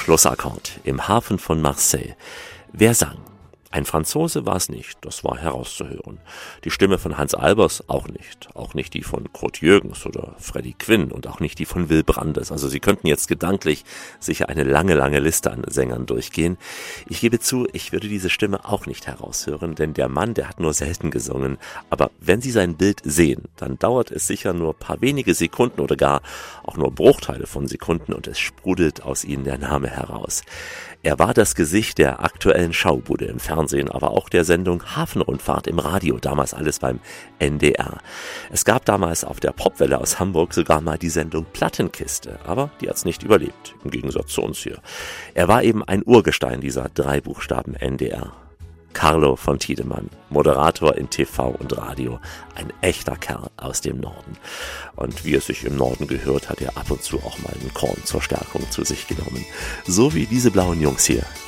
Schlussakkord im Hafen von Marseille. Wer sang? Ein Franzose war es nicht, das war herauszuhören. Die Stimme von Hans Albers auch nicht die von Kurt Jürgens oder Freddie Quinn und auch nicht die von Will Brandes. Also Sie könnten jetzt gedanklich sicher eine lange Liste an Sängern durchgehen. Ich gebe zu, ich würde diese Stimme auch nicht heraushören, denn der Mann, der hat nur selten gesungen. Aber wenn Sie sein Bild sehen, dann dauert es sicher nur ein paar wenige Sekunden oder gar auch nur Bruchteile von Sekunden und es sprudelt aus Ihnen der Name heraus. Er war das Gesicht der aktuellen Schaubude im Fernsehen, aber auch der Sendung Hafenrundfahrt im Radio, damals alles beim NDR. Es gab damals auf der Popwelle aus Hamburg sogar mal die Sendung Plattenkiste, aber die hat's nicht überlebt, im Gegensatz zu uns hier. Er war eben ein Urgestein dieser 3 Buchstaben NDR. Carlo von Tiedemann, Moderator in TV und Radio, ein echter Kerl aus dem Norden. Und wie es sich im Norden gehört, hat er ab und zu auch mal ein Korn zur Stärkung zu sich genommen. So wie diese blauen Jungs hier.